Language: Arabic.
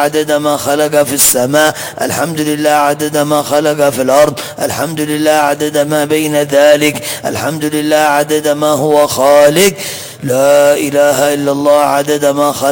عدد ما خلق في السماء، الحمد لله عدد ما خلق في الأرض، الحمد لله عدد ما بين ذلك، الحمد لله عدد ما هو خالق. لا إله إلا الله عدد ما خلق